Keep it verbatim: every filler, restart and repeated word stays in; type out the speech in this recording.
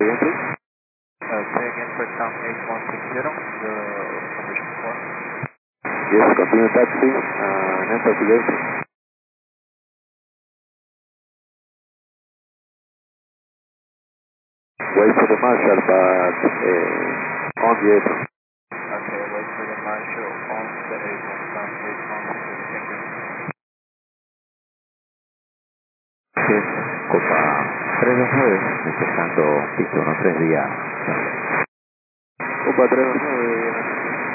Again, please. Uh, say again for Tom eight one six zero, the conversion form. Yes, continue taxi, uh, investigation. Wait for the marshal, but uh, on the apron. Okay, wait for the marshal on the apron, Tom eight one six zero, thank you. Sí, Copa tres dos nueve, empezando piso uno tres día. Copa tres dos nueve,